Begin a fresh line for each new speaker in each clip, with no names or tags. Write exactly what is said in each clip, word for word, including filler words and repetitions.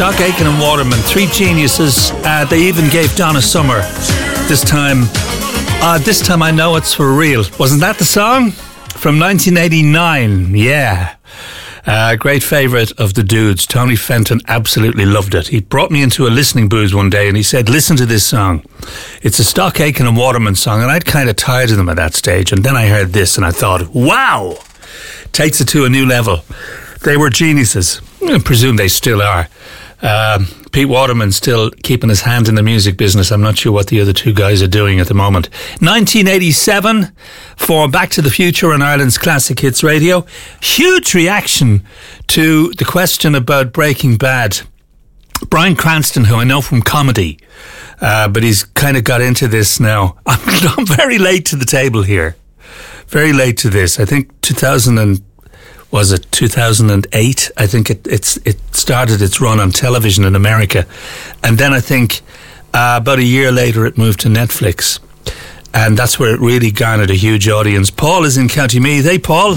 Stock Aitken and Waterman, three geniuses. Uh, they even gave Donna Summer this time. Uh, this time I know it's for real. Wasn't that the song? From nineteen eighty-nine, yeah. Uh, great favourite of the dudes. Tony Fenton absolutely loved it. He brought me into a listening booth one day and he said, listen to this song. It's a Stock Aitken and Waterman song, and I'd kind of tired of them at that stage. And then I heard this and I thought, wow, takes it to a new level. They were geniuses. I presume they still are. Um, Pete Waterman still keeping his hand in the music business. I'm not sure what the other two guys are doing at the moment. nineteen eighty-seven for Back to the Future on Ireland's Classic Hits Radio. Huge reaction to the question about Breaking Bad. Bryan Cranston, who I know from comedy, uh, but he's kind of got into this now. I'm, I'm very late to the table here. Very late to this. I think two thousand and was it two thousand eight? I think it it's it started its run on television in America. And then I think uh, about a year later it moved to Netflix. And that's where it really garnered a huge audience. Paul is in County Meath. Hey, Paul.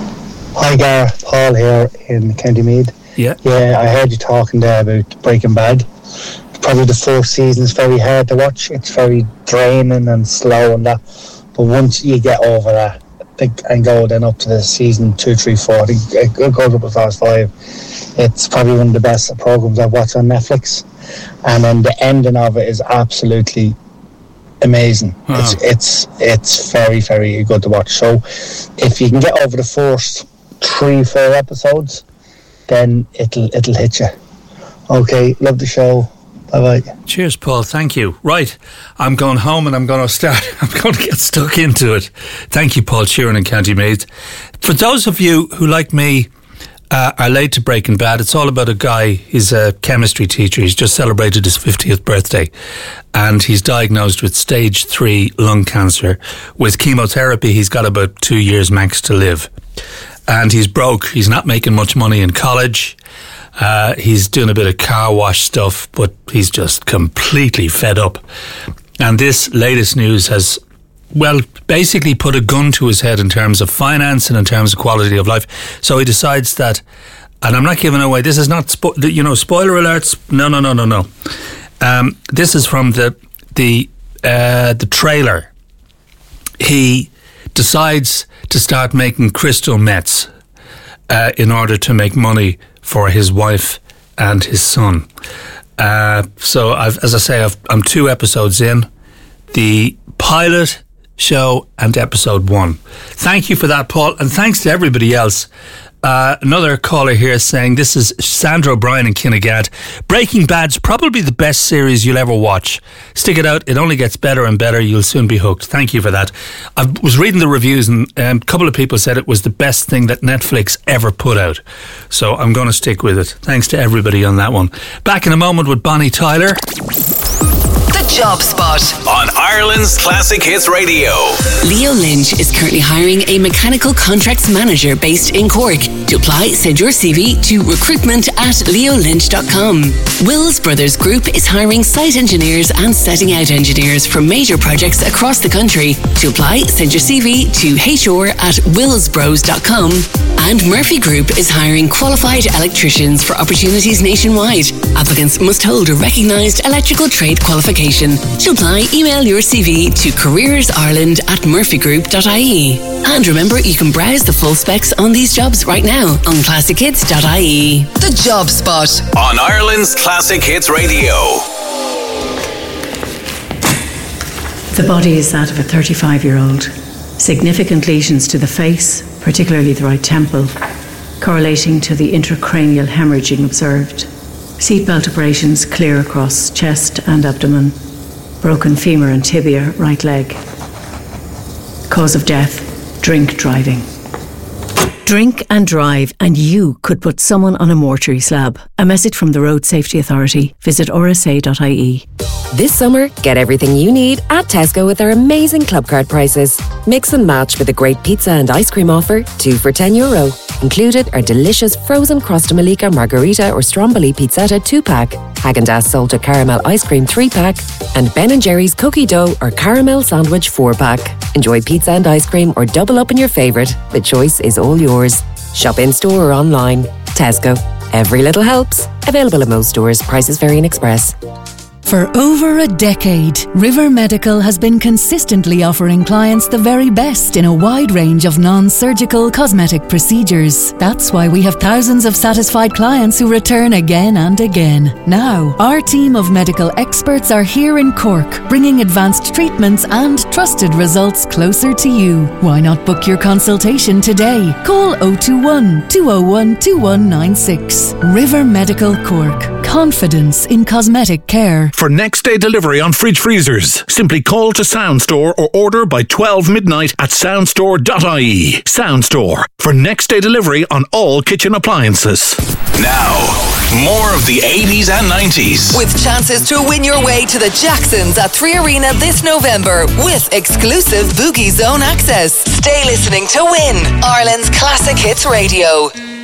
Hi, Gar. Paul here in County Meath.
Yeah.
Yeah, I heard you talking there about Breaking Bad. Probably the first season is very hard to watch. It's very draining and slow and that. But once you get over that, and go then up to the season two, three, four. I think it goes up as far as five. It's probably one of the best programs I've watched on Netflix, and then the ending of it is absolutely amazing. Huh. It's it's it's very very good to watch. So if you can get over the first three, four episodes, then it'll it'll hit you. Okay, love the show. Bye-bye.
Cheers, Paul. Thank you. Right. I'm going home and I'm going to start. I'm going to get stuck into it. Thank you, Paul Sheeran in County Meath. For those of you who, like me, uh, are late to Breaking Bad, it's all about a guy. He's a chemistry teacher. He's just celebrated his fiftieth birthday. And he's diagnosed with stage three lung cancer. With chemotherapy, he's got about two years max to live. And he's broke. He's not making much money in college. Uh, he's doing a bit of car wash stuff, but he's just completely fed up. And this latest news has, well, basically put a gun to his head in terms of finance and in terms of quality of life. So he decides that, and I'm not giving away, this is not, spo- you know, spoiler alerts. No, no, no, no, no. Um, this is from the, the, uh, the trailer. He decides to start making crystal meths uh, in order to make money for his wife and his son. Uh, so, I've, as I say, I've, I'm two episodes in. The pilot show and episode one. Thank you for that, Paul, and thanks to everybody else. Uh, another caller here saying, this is Sandra O'Brien in Kinnegad. Breaking Bad's probably the best series you'll ever watch. Stick it out. It only gets better and better. You'll soon be hooked. Thank you for that. I was reading the reviews and um, a couple of people said it was the best thing that Netflix ever put out. So I'm going to stick with it. Thanks to everybody on that one. Back in a moment with Bonnie Tyler.
Job Spot on Ireland's Classic Hits Radio.
Leo Lynch is currently hiring a mechanical contracts manager based in Cork. To apply, send your C V to recruitment at leo lynch dot com. Wills Brothers Group is hiring site engineers and setting out engineers for major projects across the country. To apply, send your C V to h r at wills bros dot com. And Murphy Group is hiring qualified electricians for opportunities nationwide. Applicants must hold a recognised electrical trade qualification. To apply, email your C V to careers ireland at murphy group dot I E. And remember, you can browse the full specs on these jobs right now on classic hits dot I E.
The Job Spot on Ireland's Classic Hits Radio.
The body is that of a thirty-five-year-old. Significant lesions to the face, particularly the right temple, correlating to the intracranial hemorrhaging observed. Seatbelt abrasions clear across chest and abdomen. Broken femur and tibia, right leg. Cause of death, drink driving. Drink and drive, and you could put someone on a mortuary slab. A message from the Road Safety Authority. Visit r s a dot I E.
This summer, get everything you need at Tesco with our amazing club card prices. Mix and match with a great pizza and ice cream offer, two for ten euro. Included are delicious frozen Crosta Malika Margarita or Stromboli Pizzetta two pack, Häagen-Dazs Salted Caramel Ice Cream three pack, and Ben and Jerry's Cookie Dough or Caramel Sandwich four pack. Enjoy pizza and ice cream or double up in your favourite. The choice is all yours. Shop in store or online. Tesco. Every little helps. Available in most stores. Prices vary in Express.
For over a decade, River Medical has been consistently offering clients the very best in a wide range of non-surgical cosmetic procedures. That's why we have thousands of satisfied clients who return again and again. Now, our team of medical experts are here in Cork, bringing advanced treatments and trusted results closer to you. Why not book your consultation today? Call oh two one, two oh one, two one nine six. River Medical Cork. Confidence in cosmetic care.
For next day delivery on fridge freezers, simply call to Soundstore or order by twelve midnight at soundstore dot I E. Soundstore, for next day delivery on all kitchen appliances.
Now, more of the eighties and nineties.
With chances to win your way to the Jacksons at Three Arena this November with exclusive Boogie Zone access. Stay listening to win Ireland's Classic Hits Radio.